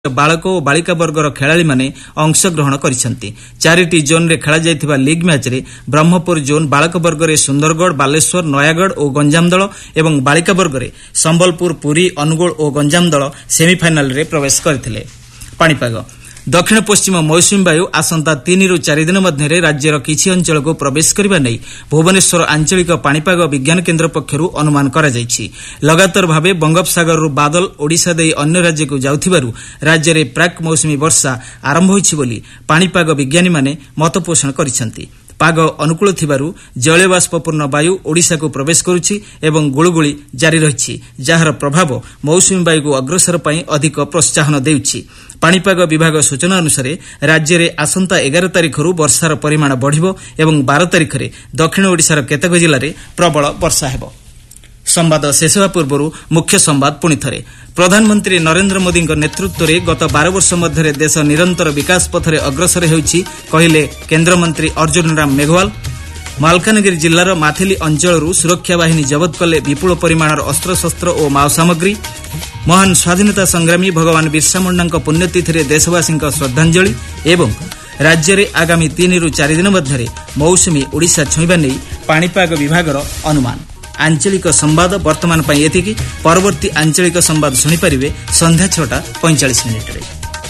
बालक और बालिका वर्गर खेलाड़ी माने अंशग्रहण करिसेंती। 4टी जोन रे खेला जायथिबा लीग मैच रे ब्रह्मपुर जोन बालक वर्ग रे सुंदरगढ़, बालेश्वर, नयागढ़ और गंजाम दल एवं बालिका वर्ग रे संबलपुर, पुरी, अनुगुल और गंजाम दल सेमीफाइनल रे प्रवेश करथिले। पाणीपाग दक्षिण पश्चिम मौसुमी वायु आसंता 3 ରୁ 4 दिन मध्य राज्यर किछि अंचल को प्रवेश करबा नै भुवनेश्वर आंचलिक पाणीपाग विज्ञान केन्द्र पक्षरु अनुमान करा जायछि। लगातार भावे बंगोपसागर बादल ओडिशा देई अन्य राज्य को जाउथिबारु राज्य रे प्राक मौसुमी वर्षा आरंभ होइछि बोली पाणीपाग विज्ञानी माने मत पोषण करिसेंती। पाग अनुकूल थिबारु जलवाष्पूर्ण वायु ओडिशा को प्रवेश करुछि एवं गुळुगुळी जारी रहिछि, जहार प्रभाव मौसुमी वायु को अग्रसर पई अधिक प्रोत्साहन देउछि। पाणीपाग विभाग सूचना अनुसार राज्य में आसंता 11 तारिखରୁ वर्षार परिमाण बढ़िबो एवं 12 तारिखରେ दक्षिण ओडिशार केतेक जिल्ला रे प्रबल वर्षा हेबो। संवाद शेष होगा पूर्व मुख्य संवाद पुणी थे। प्रधानमंत्री नरेंद्र मोदी नेतृत्व में गत 12 वर्ष मध्य देश निरंतर विकास पथरे अग्रसर होइछि कहिले केन्द्रमंत्री अर्जुन राम मेघवाल। मालकानगिरी जिल्लार माथिली अंचल सुरक्षा बाहिनी जबत कले विपुल परिमाणर अस्त्रशस्त्र और माओ सामग्री। महान स्वाधीनता संग्रामी भगवान बिरसा मुंडा पुण्यतिथि देशवासी श्रद्धांजलि एवं राज्य में आगामी 3 ରୁ 4 दिन मध्य मौसुमी ओडिशा छुईबा नहीं पाणीपाग विभागर अनुमान। आंचलिक संवाद वर्तमान एतिकी। परवर्ती आंचलिक संवाद शुणिपारे संध्या 6:45 रे।